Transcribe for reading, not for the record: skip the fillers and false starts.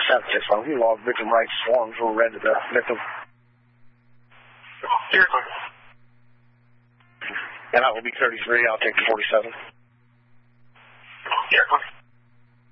761. We logged victim rights forms. We're read to the victim. Here. And that will be 33. I'll take the 47. Here.